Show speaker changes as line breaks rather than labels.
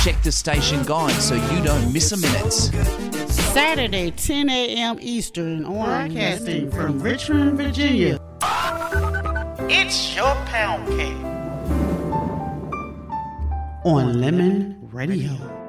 Check the station guide so you don't miss a minute.
Saturday, 10 a.m. Eastern, broadcasting from Richmond, Virginia. It's your Pound Cake on Lemon Radio.